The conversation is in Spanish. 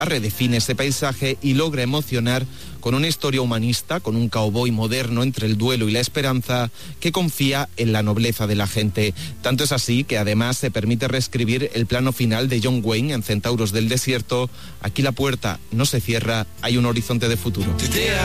redefine ese paisaje y logra emocionar con una historia humanista, con un cowboy moderno entre el duelo y la esperanza que confía en la nobleza de la gente. Tanto es así que además se permite reescribir el plano final de John Wayne en Centauros del Desierto. Aquí la puerta no se cierra, hay un horizonte de futuro.